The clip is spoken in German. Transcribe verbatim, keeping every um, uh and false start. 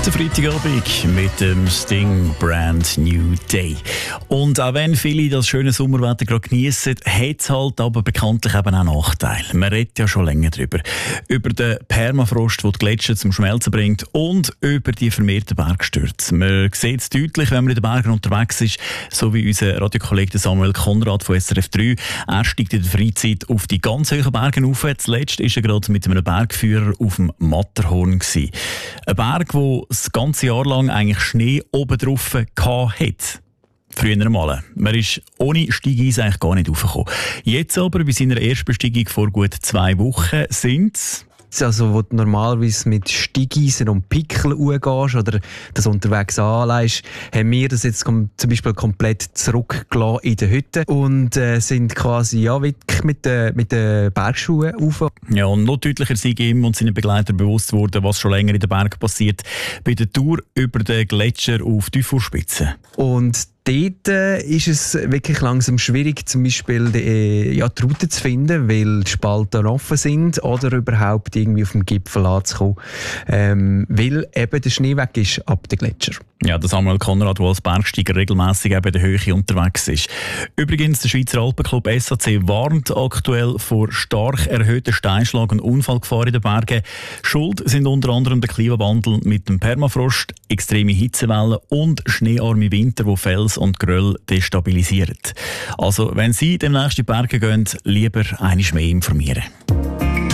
Der Freitagabend mit dem Sting Brand New Day. Und auch wenn viele das schöne Sommerwetter gerade geniessen, hat es halt aber bekanntlich eben auch Nachteile. Man redet ja schon länger darüber. Über den Permafrost, der die Gletscher zum Schmelzen bringt, und über die vermehrten Bergstürze. Man sieht es deutlich, wenn man in den Bergen unterwegs ist, so wie unser Radiokollege Samuel Konrad von S R F drei. Er steigt in der Freizeit auf die ganz hohen Berge rauf. Zuletzt war er gerade mit einem Bergführer auf dem Matterhorn gewesen. Ein Berg, der das ganze Jahr lang eigentlich Schnee oben drauf hatte. Früher mal. Man ist ohne Steigeisen eigentlich gar nicht raufgekommen. Jetzt aber, bei seiner Erstbesteigung vor gut zwei Wochen, sind es... Also, wo du normalerweise mit Steigeisen und Pickel umgehst oder das unterwegs anlegst, haben wir das jetzt zum Beispiel komplett zurückgelassen in der Hütte und äh, sind quasi ja, wirklich mit den mit den Bergschuhen rauf. Ja, und noch deutlicher sind ihm und seinen Begleitern bewusst worden, was schon länger in den Bergen passiert, bei der Tour über den Gletscher auf die Vorspitze. Und dort äh, ist es wirklich langsam schwierig, zum Beispiel die, äh, ja, die Route zu finden, weil die Spalten offen sind oder überhaupt irgendwie auf dem Gipfel anzukommen, ähm, weil eben der Schnee weg ist ab den Gletscher. Ja, der Samuel Konrad, der als Bergsteiger regelmässig eben in der Höhe unterwegs ist. Übrigens, der Schweizer Alpenclub S A C warnt aktuell vor stark erhöhten Steinschlag- und Unfallgefahr in den Bergen. Schuld sind unter anderem der Klimawandel mit dem Permafrost, extreme Hitzewellen und schneearme Winter, die Fels und Geröll destabilisieren. Also, wenn Sie demnächst in die Berge gehen, lieber einmal mehr informieren.